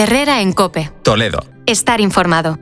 Herrera en COPE. Toledo. Estar informado.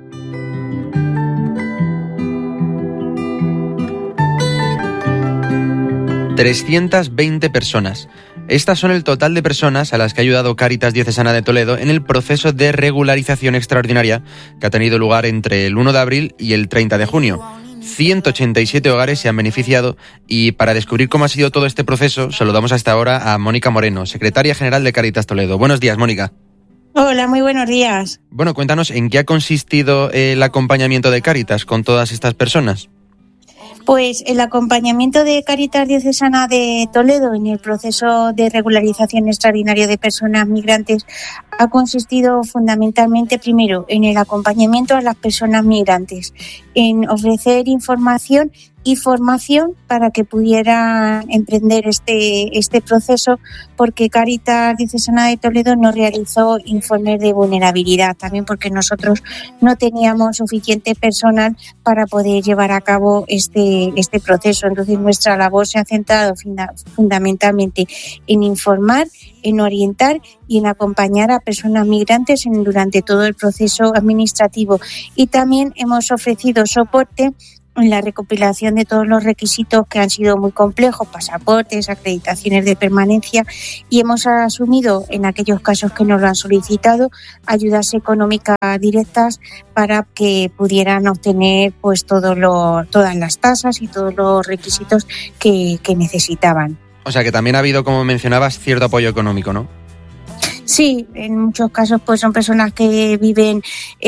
...320 personas. Estas son el total de personas a las que ha ayudado Cáritas Diocesana de Toledo en el proceso de regularización extraordinaria que ha tenido lugar entre el 1 de abril y el 30 de junio. 187 hogares se han beneficiado y para descubrir cómo ha sido todo este proceso saludamos hasta ahora a Mónica Moreno, secretaria general de Cáritas Toledo. Buenos días, Mónica. Hola, muy buenos días. Bueno, cuéntanos en qué ha consistido el acompañamiento de Cáritas con todas estas personas. Pues el acompañamiento de Cáritas Diocesana de Toledo en el proceso de regularización extraordinaria de personas migrantes ha consistido fundamentalmente, primero, en el acompañamiento a las personas migrantes, en ofrecer información y formación para que pudieran emprender este proceso, porque Cáritas Diocesana de Toledo no realizó informes de vulnerabilidad, también porque nosotros no teníamos suficiente personal para poder llevar a cabo este proceso. Entonces nuestra labor se ha centrado fundamentalmente en informar, en orientar y en acompañar a personas migrantes durante todo el proceso administrativo, y también hemos ofrecido soporte en la recopilación de todos los requisitos que han sido muy complejos, pasaportes, acreditaciones de permanencia, y hemos asumido en aquellos casos que nos lo han solicitado ayudas económicas directas para que pudieran obtener pues todas las tasas y todos los requisitos que necesitaban. O sea que también ha habido, como mencionabas, cierto apoyo económico, ¿no? Sí, en muchos casos pues son personas que viven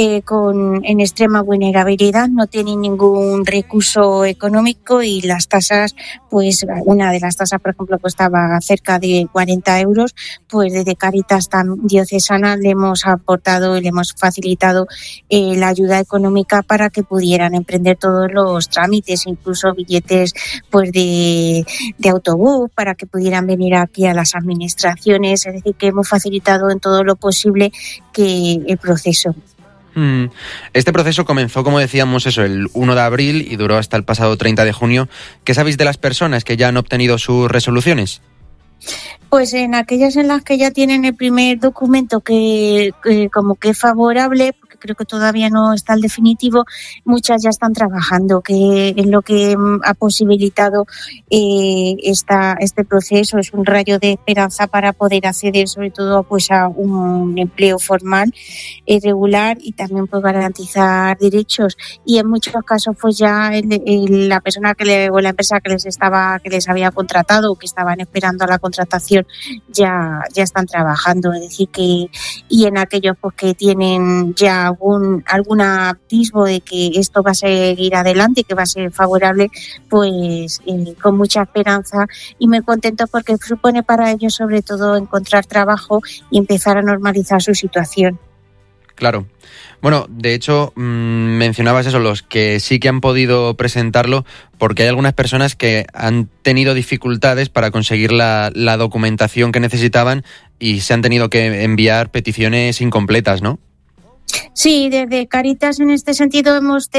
en extrema vulnerabilidad, no tienen ningún recurso económico, y las tasas, pues una de las tasas, por ejemplo, costaba cerca de 40 euros, pues desde Cáritas Diocesana le hemos aportado y le hemos facilitado la ayuda económica para que pudieran emprender todos los trámites, incluso billetes pues de autobús, para que pudieran venir aquí a las administraciones. Es decir, que hemos facilitado en todo lo posible que el proceso. Este proceso comenzó, como decíamos, el 1 de abril y duró hasta el pasado 30 de junio. ¿Qué sabéis de las personas que ya han obtenido sus resoluciones? Pues en aquellas en las que ya tienen el primer documento que como que es favorable, porque creo que todavía no está el definitivo, muchas ya están trabajando, que es lo que ha posibilitado este proceso. Es un rayo de esperanza para poder acceder sobre todo pues a un empleo formal, regular, y también pues garantizar derechos. Y en muchos casos pues ya la persona o la empresa que les había contratado o que estaban esperando a la contratación ya están trabajando. Es decir que, y en aquellos pues que tienen ya algún atisbo de que esto va a seguir adelante y que va a ser favorable, pues con mucha esperanza y muy contentos, porque supone para ellos sobre todo encontrar trabajo y empezar a normalizar su situación. Claro. Bueno, de hecho, mencionabas los que sí que han podido presentarlo, porque hay algunas personas que han tenido dificultades para conseguir la documentación que necesitaban y se han tenido que enviar peticiones incompletas, ¿no? Sí, desde Cáritas en este sentido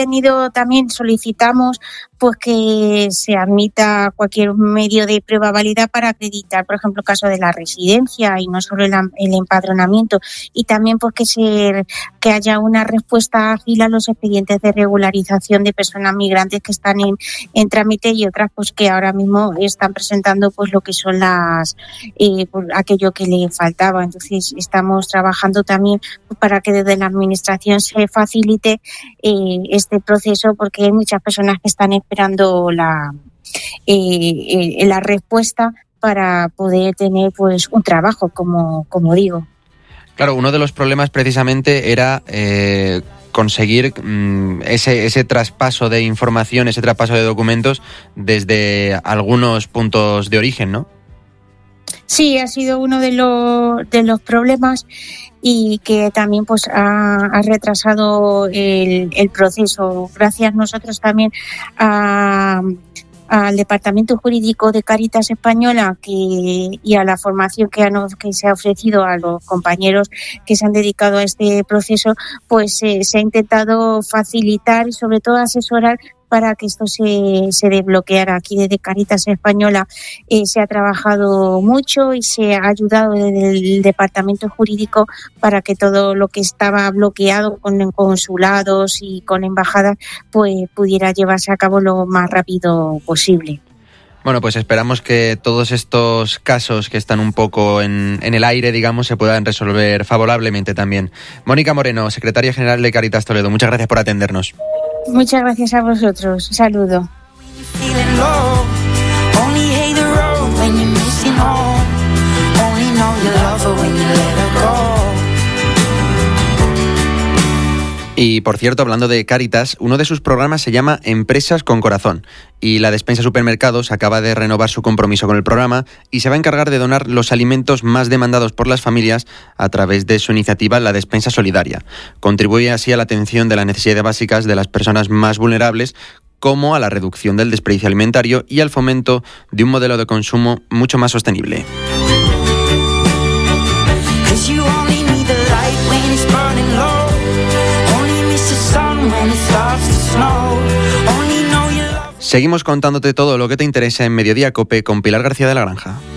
solicitamos pues que se admita cualquier medio de prueba válida para acreditar, por ejemplo, el caso de la residencia y no solo el empadronamiento, y también pues que haya una respuesta ágil a los expedientes de regularización de personas migrantes que están en trámite, y otras pues que ahora mismo están presentando pues lo que son pues, aquello que le faltaba. Entonces estamos trabajando también para que desde la administración se facilite este proceso, porque hay muchas personas que están esperando la respuesta para poder tener pues un trabajo, como digo. Claro, uno de los problemas precisamente era conseguir ese traspaso de información, ese traspaso de documentos desde algunos puntos de origen, ¿no? Sí, ha sido uno de los problemas, y que también pues ha retrasado el proceso. Gracias nosotros también al Departamento Jurídico de Cáritas Española y a la formación que se ha ofrecido a los compañeros que se han dedicado a este proceso, pues se ha intentado facilitar y sobre todo asesorar para que esto se desbloqueara. Aquí desde Cáritas Española se ha trabajado mucho y se ha ayudado desde el departamento jurídico para que todo lo que estaba bloqueado con consulados y con embajadas pues pudiera llevarse a cabo lo más rápido posible. Bueno, pues esperamos que todos estos casos que están un poco en el aire, digamos, se puedan resolver favorablemente también. Mónica Moreno, secretaria general de Cáritas Toledo, muchas gracias por atendernos. Muchas gracias a vosotros. Un saludo. Y, por cierto, hablando de Cáritas, uno de sus programas se llama Empresas con Corazón y la Despensa Supermercados acaba de renovar su compromiso con el programa y se va a encargar de donar los alimentos más demandados por las familias a través de su iniciativa La Despensa Solidaria. Contribuye así a la atención de las necesidades básicas de las personas más vulnerables, como a la reducción del desperdicio alimentario y al fomento de un modelo de consumo mucho más sostenible. Seguimos contándote todo lo que te interesa en Mediodía COPE con Pilar García de la Granja.